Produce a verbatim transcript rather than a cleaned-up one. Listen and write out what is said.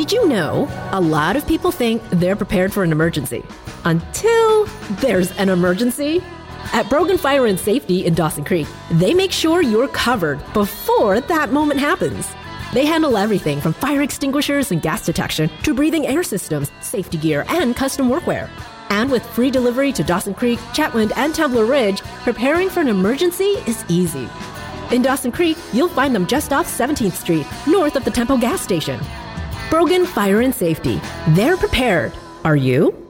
Did you know a lot of people think they're prepared for an emergency until there's an emergency? At Brogan Fire and Safety in Dawson Creek, they make sure you're covered before that moment happens. They handle everything from fire extinguishers and gas detection to breathing air systems, safety gear, and custom workwear. And with free delivery to Dawson Creek, Chatwind, and Tumbler Ridge, preparing for an emergency is easy. In Dawson Creek, you'll find them just off seventeenth Street, north of the Tempo gas station. Brogan Fire and Safety. They're prepared. Are you?